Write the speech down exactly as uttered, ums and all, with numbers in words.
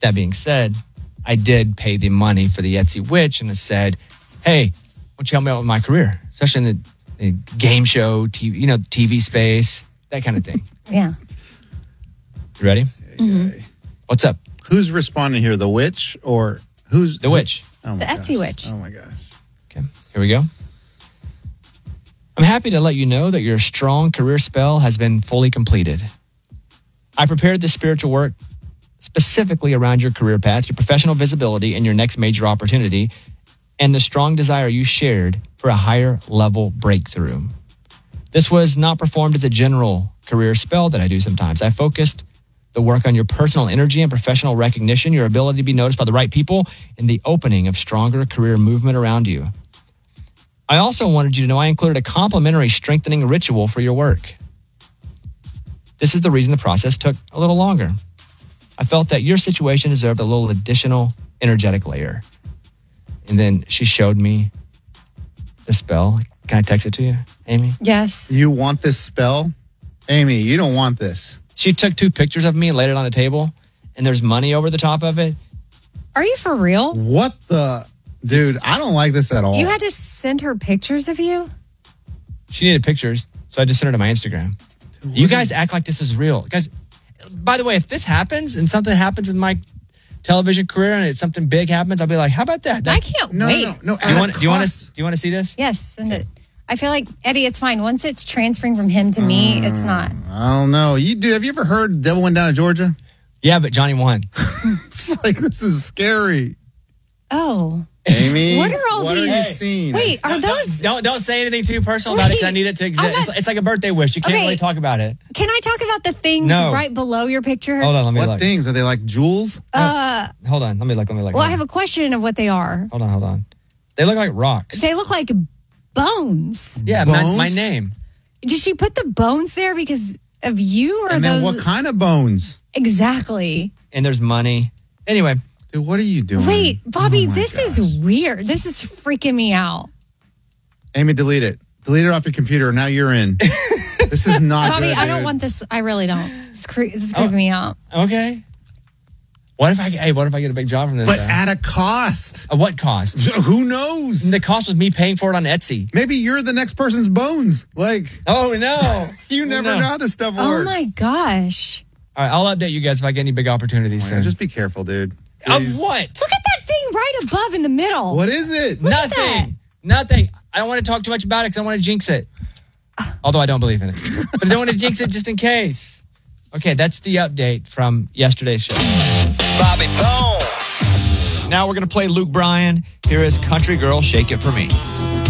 That being said, I did pay the money for the Etsy witch and I said, hey, why don't you help me out with my career? Especially in the, the game show, T V, you know, T V space, that kind of thing. Yeah. You ready? Mm-hmm. What's up? Who's responding here? The witch or who's the witch? Oh the Etsy witch. Oh my gosh. Okay, here we go. I'm happy to let you know that your strong career spell has been fully completed. I prepared this spiritual work specifically around your career path, your professional visibility, and your next major opportunity, and the strong desire you shared for a higher level breakthrough. This was not performed as a general career spell that I do sometimes. I focused the work on your personal energy and professional recognition, your ability to be noticed by the right people, and the opening of stronger career movement around you. I also wanted you to know I included a complimentary strengthening ritual for your work. This is the reason the process took a little longer. I felt that your situation deserved a little additional energetic layer. And then she showed me the spell. Can I text it to you, Amy? Yes. You want this spell? Amy, you don't want this. She took two pictures of me and laid it on the table, and there's money over the top of it. Are you for real? What the... Dude, I don't like this at all. You had to send her pictures of you? She needed pictures, so I just sent her to my Instagram. Dude, you guys act like this is real. Guys, by the way, if this happens and something happens in my television career and it's something big happens, I'll be like, how about that? that I can't no, wait. No, no, no. Do you want, do you want to do you want to see this? Yes, send it. I feel like, Eddie, it's fine. Once it's transferring from him to me, uh, it's not. I don't know. You dude, have you ever heard Devil Went Down to Georgia? Yeah, but Johnny won. It's like, this is scary. Oh. Amy, what are all what these? are you seeing? Wait, are those? Don't don't say anything too personal about it because I need it to exist. not, it's, it's like a birthday wish. You can't okay, really talk about it. Can I talk about the things no. right below your picture? Hold on, let me what look. things? Are they like jewels? Uh, oh, hold on, let me look, let me look. Well, I have a question of what they are. Hold on, hold on. They look like rocks. They look like bones. Yeah, bones? My, my name. Did she put the bones there because of you or and then those? what kind of bones? Exactly. And there's money. Anyway. Dude, what are you doing? Wait, Bobby, oh this gosh. is weird. This is freaking me out. Amy, delete it. Delete it off your computer. Now you're in. This is not Bobby, good, I don't dude. want this. I really don't. It's, cre- it's creeping oh, me out. Okay. What if I hey, what if I get a big job from this? But guy? at a cost. At what cost? Who knows? The cost was me paying for it on Etsy. Maybe you're the next person's bones. Like, oh no, you never no. know how this stuff Oh works. my gosh. All right, I'll update you guys if I get any big opportunities. Oh, soon. just be careful, dude. Of Please. what? Look at that thing right above in the middle. What is it? Look at that. Nothing. Nothing. I don't want to talk too much about it because I want to jinx it. Although I don't believe in it. But I don't want to jinx it just in case. Okay, that's the update from yesterday's show. Bobby Bones. Now we're going to play Luke Bryan. Here is Country Girl, Shake It For Me.